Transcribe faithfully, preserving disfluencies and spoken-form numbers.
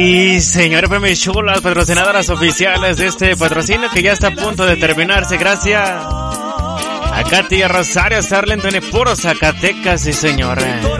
Sí, señor, F M Show, las patrocinadoras oficiales de este patrocinio que ya está a punto de terminarse. Gracias a Katy Rosario, Arlington y puro Zacatecas, sí, señor.